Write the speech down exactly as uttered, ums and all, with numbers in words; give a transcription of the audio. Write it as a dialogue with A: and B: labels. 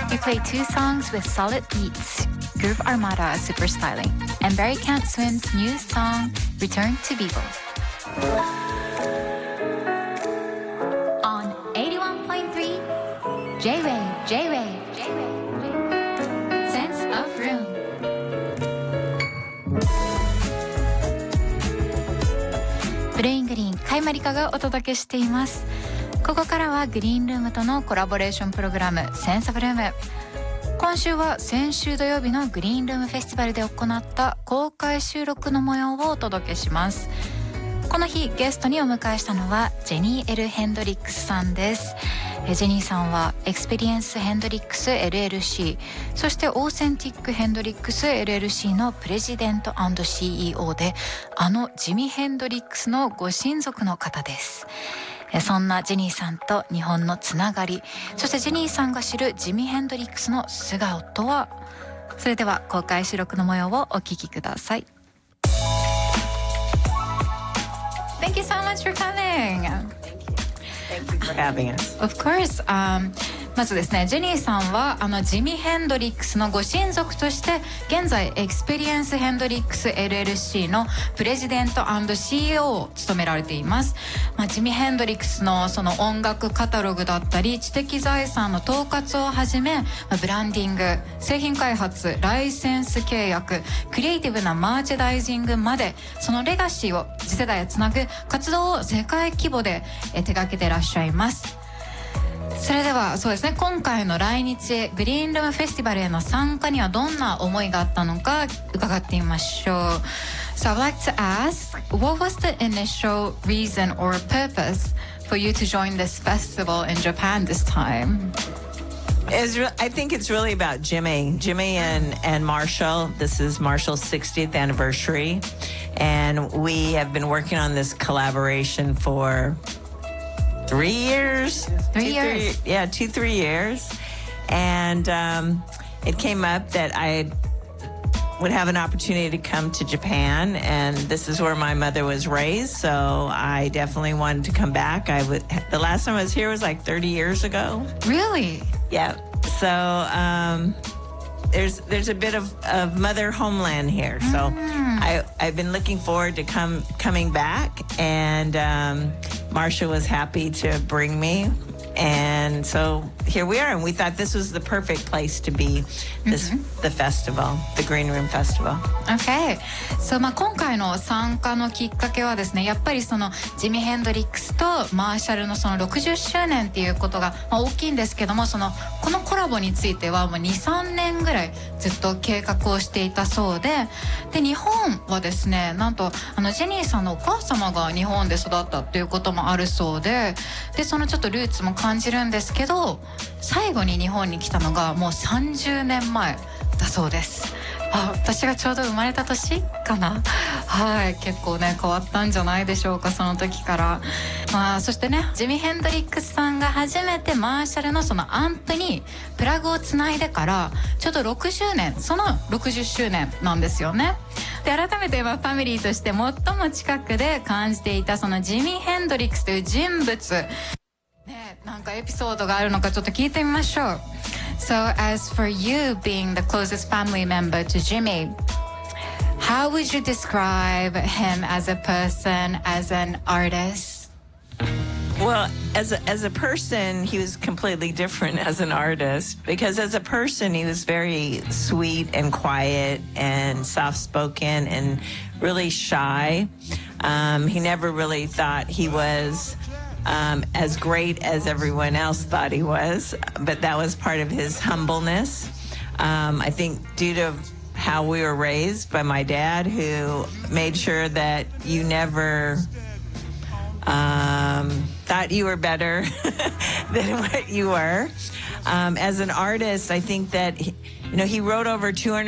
A: We play two songs with solid beats, Groove Armada Super Styling, and Barry Can't Swim's new song, Return to Beagle. On eighty-one point three, J-Wave, J-Wave, J-Wave, Sense of Room. ブルーイングリーン、甲斐まりかがお届けしています。ここからはグリーンルームとのコラボレーションプログラム、センスオブルーム。今週は先週土曜日のグリーンルームフェスティバルで行った公開収録の模様をお届けします。この日ゲストにお迎えしたのはジェニー・エル・ヘンドリックスさんです。ジェニーさんはエクスペリエンス・ヘンドリックス エルエルシー、 そしてオーセンティック・ヘンドリックス エルエルシー のプレジデント&シーイーオー で、あのジミ・ヘンドリックスのご親族の方です。そんなジェニーさんと日本のつながり、そしてジェニーさんが知るジミ・ヘンドリックスの素顔とは。それでは公開収録の模様をお聞きください。 Thank you so much for coming.
B: Thank you for having us.
A: Of course. Um, まずですね、ジェニーさんはあのジミ・ヘンドリックスのご親族として現在エクスペリエンス・ヘンドリックス エルエルシー のプレジデント&シーイーオー を務められています。まあ、ジミ・ヘンドリックスのその音楽カタログだったり知的財産の統括をはじめ、まあ、ブランディング、製品開発、ライセンス契約、クリエイティブなマーチャダイジングまで、そのレガシーを次世代へつなぐ活動を世界規模で手掛けていらっしゃいます。それではそうですね、今回の来日グリーンルームフェスティバルへの参加にはどんな思いがあったのか伺ってみましょう。 So I'd like to ask, what was the initial reason or purpose for you to join this festival in Japan this time?
B: It's re- I think it's really about Jimmy. Jimmy and, and Marshall. This is Marshall's sixtieth anniversary. And we have been working on this collaboration for three years.
A: Three
B: two,
A: years.
B: Three, yeah, two, three years. And um, it came up that I would have an opportunity to come to Japan. And this is where my mother was raised. So I definitely wanted to come back. I would, the last time I was here was like thirty years ago.
A: Really?
B: Yeah. So um, there's there's a bit of, of mother homeland here. So
A: Mm.
B: I, I've been looking forward to come coming back. And um, Marsha was happy to bring me. And so here we are. And we thought this was the perfect place to be, this, the festival, the Green Room Festival.
A: Okay. So まあ今回の参加のきっかけはですね、やっぱりそのジミ・ヘンドリックスとマーシャルのそのろくじゅっしゅうねんっていうことが、まあ、大きいんですけども、そのこのコラボについてはもうに、さんねんぐらいずっと計画をしていたそうで、で日本はですね、なんとあのジェニーさんのお母様が日本で育ったっていうこともあるそうで、でそのちょっとルーツも感じるんですけど、最後に日本に来たのがもうさんじゅうねんまえだそうです。あ、私がちょうど生まれた年かな。はい、結構ね変わったんじゃないでしょうか、その時から。まあそしてね、ジミ・ヘンドリックスさんが初めてマーシャルのそのアンプにプラグをつないでからちょうどろくじゅうねん、そのろくじゅっしゅうねんなんですよね。で改めてファミリーとして最も近くで感じていたそのジミ・ヘンドリックスという人物ね、なんかエピソードがあるのかちょっと聞いてみましょう。So as for you being the closest family member to Jimmy, how would you describe him as a person, as an artist?
B: Well, as a, as a person, he was completely different as an artist, because as a person, he was very sweet and quiet and soft-spoken and really shy. Um, he never really thought he was Um, as great as everyone else thought he was, but that was part of his humbleness. Um, I think due to how we were raised by my dad, who made sure that you never um, thought you were better than what you were. Um, as an artist, I think that, he, you know, he wrote over two hundred